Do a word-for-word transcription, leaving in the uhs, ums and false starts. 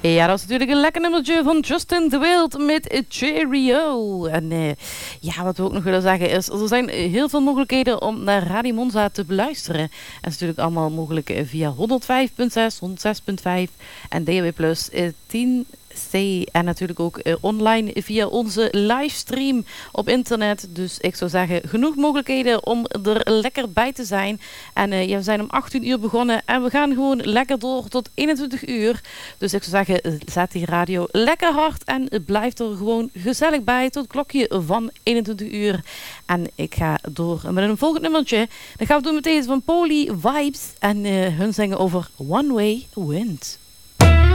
Ja, dat is natuurlijk een lekker nummertje van Justin de Wild met Cheerio. En uh, ja, wat we ook nog willen zeggen is, er zijn heel veel mogelijkheden om naar Radio Monza te beluisteren. En dat is natuurlijk allemaal mogelijk via honderdvijf komma zes, honderdzes komma vijf en D A B plus uh, tien C. En natuurlijk ook uh, online via onze livestream op internet. Dus ik zou zeggen, genoeg mogelijkheden om er lekker bij te zijn. En uh, ja, we zijn om achttien uur begonnen en we gaan gewoon lekker door tot eenentwintig uur. Dus ik zou zeggen, zet die radio lekker hard en blijf er gewoon gezellig bij tot het klokje van eenentwintig uur. En ik ga door met een volgend nummertje. Dat gaan we doen met deze van Poly Vibes en uh, hun zingen over One Way Wind.